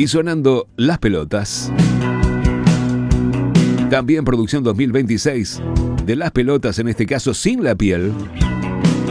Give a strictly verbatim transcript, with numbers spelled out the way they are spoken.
Y sonando Las Pelotas. También producción dos mil veintiséis de Las Pelotas, en este caso sin la piel.